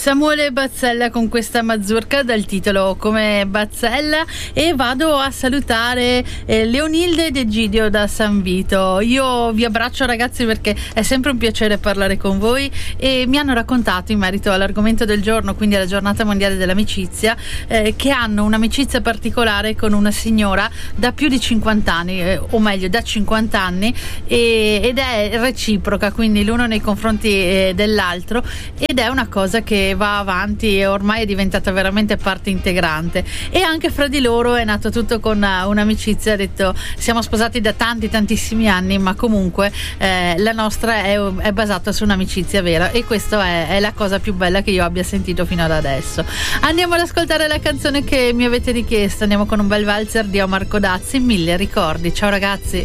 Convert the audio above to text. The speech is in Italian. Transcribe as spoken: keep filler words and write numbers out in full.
Samuele Bazzella con questa mazurka dal titolo Come Bazzella, e vado a salutare eh, Leonilde ed Egidio da San Vito. Io vi abbraccio ragazzi perché è sempre un piacere parlare con voi, e mi hanno raccontato in merito all'argomento del giorno, quindi alla giornata mondiale dell'amicizia, eh, che hanno un'amicizia particolare con una signora da più di cinquanta anni, eh, o meglio da cinquanta anni, e, ed è reciproca, quindi l'uno nei confronti eh, dell'altro, ed è una cosa che va avanti e ormai è diventata veramente parte integrante. E anche fra di loro è nato tutto con un'amicizia. Ha detto: siamo sposati da tanti tantissimi anni, ma comunque eh, la nostra è, è basata su un'amicizia vera, e questa è, è la cosa più bella che io abbia sentito fino ad adesso. Andiamo ad ascoltare la canzone che mi avete richiesto. Andiamo con un bel valzer di Omar Codazzi, Mille ricordi. Ciao ragazzi.